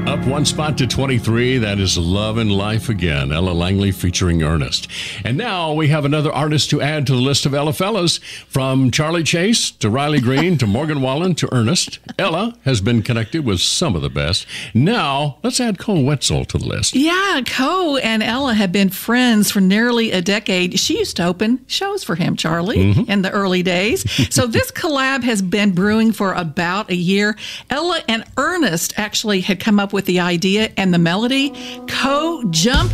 Up one spot to 23. That is Love and Life Again. Ella Langley featuring Ernest. And now we have another artist to add to the list of Ella fellas. From Charlie Chase to Riley Green to Morgan Wallen to Ernest, Ella has been connected with some of the best. Now, let's add Cole Wetzel to the list. Yeah, Cole and Ella have been friends for nearly a decade. She used to open shows for him, Charlie, in the early days. So this collab has been brewing for about a year. Ella and Ernest actually had come up with the idea and the melody. Cole jumped